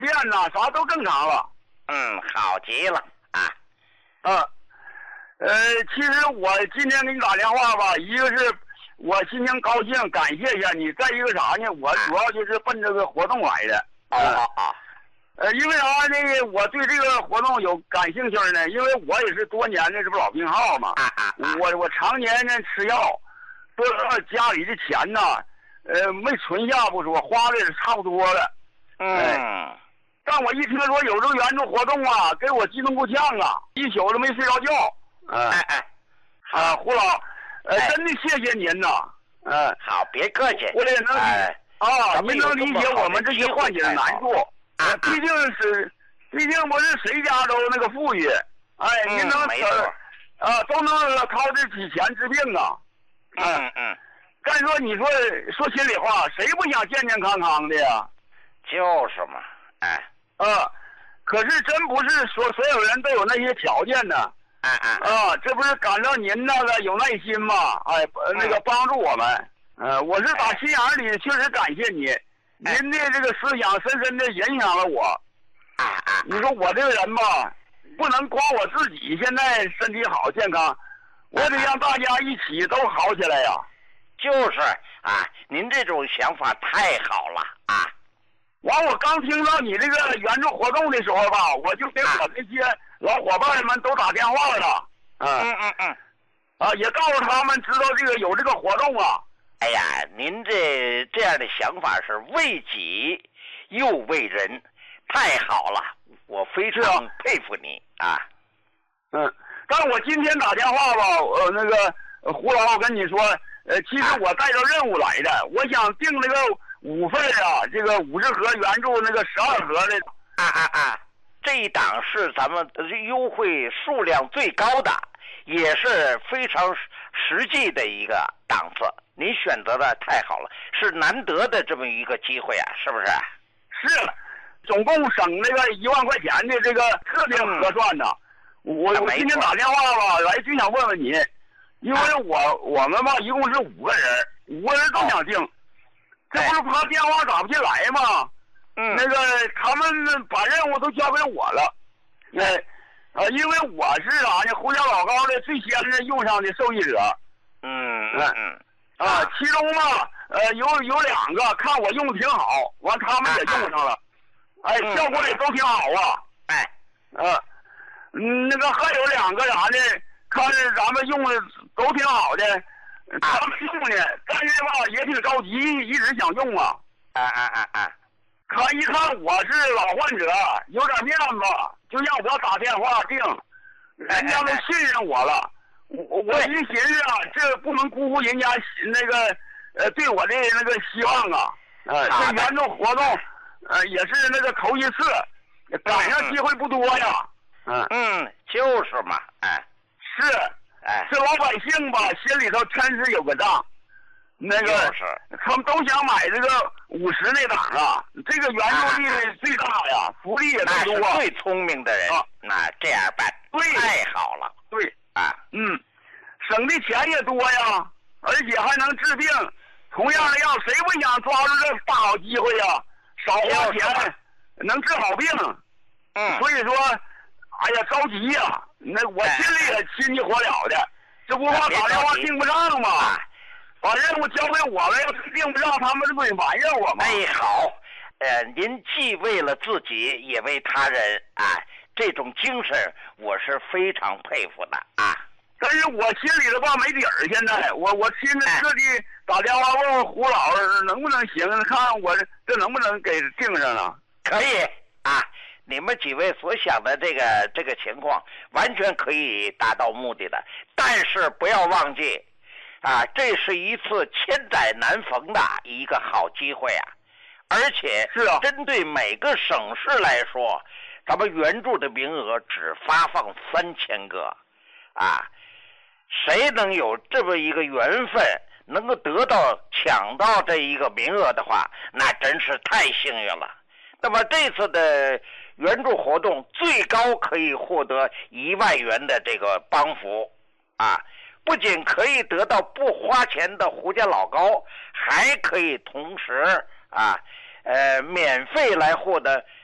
电呐啥都正常了。 好极了啊。 其实我今天给你打电话吧，一个是我心情高兴，感谢一下你；再一个啥呢？我主要就是奔这个活动来的。因为啥呢？我对这个活动有感兴趣呢，因为我也是多年的这不老病号嘛。我常年呢吃药，说家里的钱呐，没存下不说，花的也差不多了。但我一听说有这个援助活动啊，给我激动够呛啊，一宿都没睡着觉。胡老，真的谢谢您呐。 好，别客气。 我也能您能理解我们这些患者的难处。毕竟不是谁家都那个富裕。您能都能掏得起钱治病啊。再说你说心里话，谁不想健健康康的呀？ 就是嘛。 可是真不是说所有人都有那些条件呢。这不是感到您那个有耐心吗？那个帮助我们。我是打心眼里确实感谢你，您的这个思想深深的影响了我。你说我这个人吧，不能光我自己现在身体好健康，我得让大家一起都好起来呀。 就是您这种想法太好了啊！ 我刚听到你这个援助活动的时候吧，我就给我这些老伙伴们都打电话了。也告诉他们知道这个有这个活动啊。 哎呀，您这样的想法是为己又为人，太好了，我非常佩服你啊。 但我今天打电话吧，那个胡老，我跟你说，其实我带着任务来的，我想订那个5份这个50盒援助那个12盒的。 这一档是咱们优惠数量最高的，也是非常实际的一个档次。您选择的太好了，是难得的这么一个机会啊，是不是？ 是，总共省那个1万块钱的这个特别合算呢。我今天打电话吧，来就想问问你，因为我们吧一共是5个人，5个人都想订，这不是怕电话打不进来吗？那个他们把任务都交给我了。因为我是啥呢？胡椒老高的最先的用上的受益者。其中嘛，有2个看我用的挺好，完他们也用上了，效果也都挺好啊。那个还有2个啥呢？看着咱们用的都挺好的，他们用的，但是吧也挺着急，一直想用啊。他一看我是老患者，有点面子，就让我打电话订，人家都信任我了。我一寻思这不能辜负人家那个对我的那个希望啊。这援助活动也是那个头一次，赶上机会不多呀。 就是嘛。 这老百姓吧心里头真是有个账。那个他们都想买这个50那档啊，这个援助力最大呀，福利也最多。 那是最聪明的人，这样办，太好了。 省的钱也多呀，而且还能治病。同样的样，谁不想抓住这大好机会呀？少花钱，能治好病。所以说，着急呀，那我心里也心急火燎的，这不怕打电话订不上吗？把任务交给我了，要是订不上，他们这不得埋怨我吗？ 好，您既为了自己，也为他人这种精神我是非常佩服的啊。 但是我心里头吧没底儿，现在我现在特地打电话问问胡老能不能行，看我这能不能给订上啊？ 可以你们几位所想的这个情况完全可以达到目的的，但是不要忘记这是一次千载难逢的一个好机会啊！而且针对每个省市来说，咱们援助的名额只发放3000个谁能有这么一个缘分，能够抢到这一个名额的话，那真是太幸运了。那么这次的援助活动最高可以获得1万元的这个帮扶不仅可以得到不花钱的胡家老高，还可以同时免费来获得